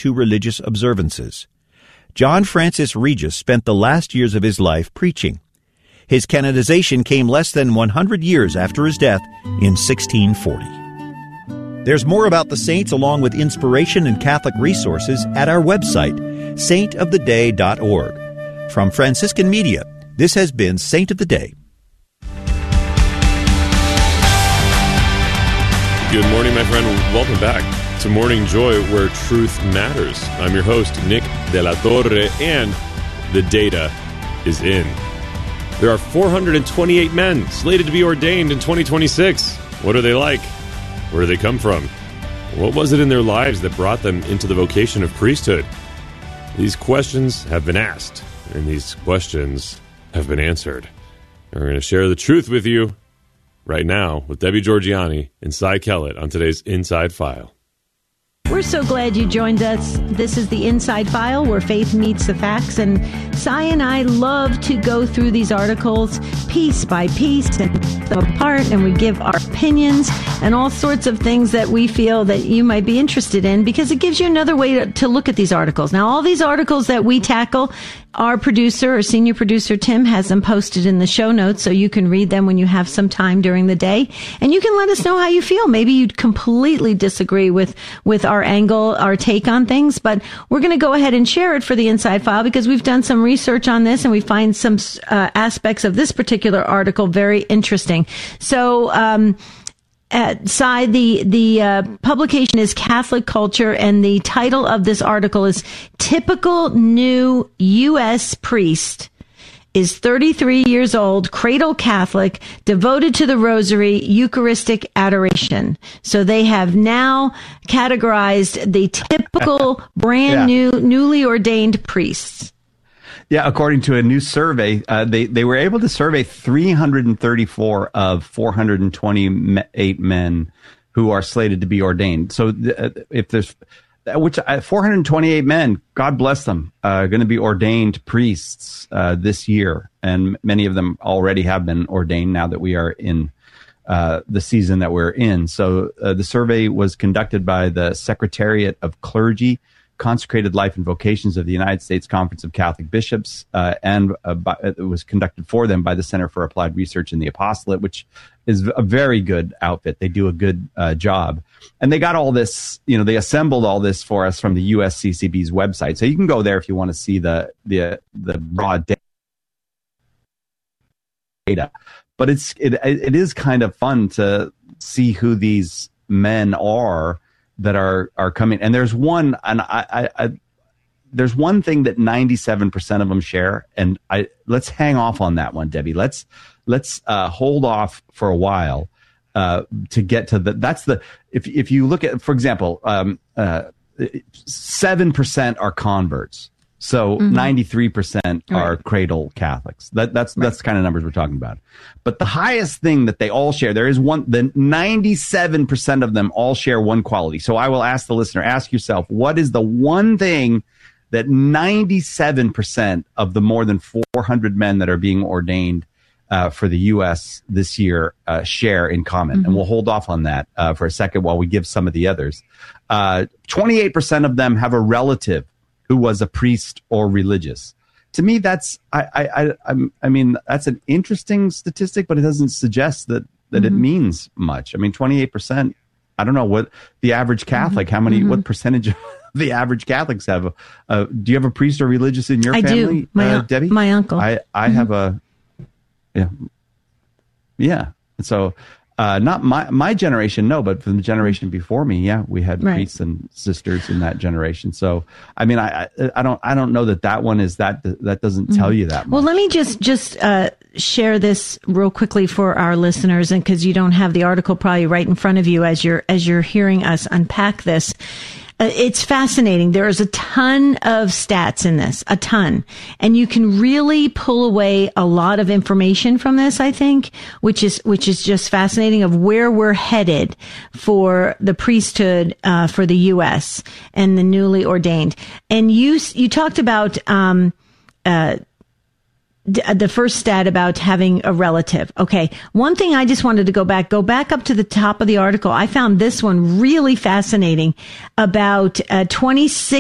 to religious observances. John Francis Regis spent the last years of his life preaching. His canonization came less than 100 years after his death in 1640. There's more about the saints along with inspiration and Catholic resources at our website, saintoftheday.org. From Franciscan Media, this has been Saint of the Day. Good morning, my friend. Welcome back to Morning Joy, where truth matters. I'm your host, Nick De La Torre, and the data is in. There are 428 men slated to be ordained in 2026. What are they like? Where do they come from? What was it in their lives that brought them into the vocation of priesthood? These questions have been asked, and these questions have been answered. And we're going to share the truth with you right now with Debbie Georgianni and Cy Kellett on today's Inside File. We're so glad you joined us. This is the Inside File, where faith meets the facts. And Cy and I love to go through these articles piece by piece and pick them apart, and we give our opinions and all sorts of things that we feel that you might be interested in, because it gives you another way to look at these articles. Now, all these articles that we tackle, our producer, or senior producer, Tim, has them posted in the show notes, so you can read them when you have some time during the day. And you can let us know how you feel. Maybe you'd completely disagree with our angle, our take on things, but we're going to go ahead and share it for the Inside File, because we've done some research on this and we find some aspects of this particular article very interesting. So, Cy, the publication is Catholic Culture, and the title of this article is Typical New U.S. Priest is 33 years old, cradle Catholic, devoted to the Rosary, Eucharistic adoration. So they have now categorized the typical brand new, newly ordained priests. Yeah, according to a new survey, they were able to survey 334 of 428 men who are slated to be ordained. So if there's 428 men, God bless them, going to be ordained priests this year. And many of them already have been ordained now that we are in the season that we're in. So the survey was conducted by the Secretariat of Clergy, Consecrated Life and Vocations of the United States Conference of Catholic Bishops, and it was conducted for them by the Center for Applied Research in the Apostolate, which is a very good outfit. They do a good job. And they got all this, they assembled all this for us from the USCCB's website. So you can go there if you want to see the raw data. But it is kind of fun to see who these men are that are coming. And there's one, and there's one thing that 97% of them share, and let's hang off on that one, Debbie. Let's hold off for a while to get to if you look at, for example, 7% are converts. So 93% are cradle Catholics. That's the kind of numbers we're talking about. But the highest thing that they all share, the 97% of them all share one quality. So I will ask the listener, ask yourself, what is the one thing that 97% of the more than 400 men that are being ordained for the U.S. this year share in common? And we'll hold off on that for a second while we give some of the others. 28% of them have a relative who was a priest or religious. To me, that's I mean that's an interesting statistic, but it doesn't suggest that it means much. I mean, 28%. I don't know what the average Catholic. How many? What percentage of the average Catholics have? Do you have a priest or religious in your family? I do. Debbie? My uncle. I have a. Yeah. So. Not my generation, no, but from the generation before me, we had priests and sisters in that generation. So, I mean, I don't know that one is that doesn't tell you that much. Well, let me just share this real quickly for our listeners, and because you don't have the article probably right in front of you as you're hearing us unpack this. It's fascinating. There is a ton of stats in this, a ton. And you can really pull away a lot of information from this, I think, which is just fascinating of where we're headed for the priesthood, for the U.S. and the newly ordained. And you talked about, the first stat about having a relative. Okay. One thing I just wanted to go back up to the top of the article. I found this one really fascinating about 26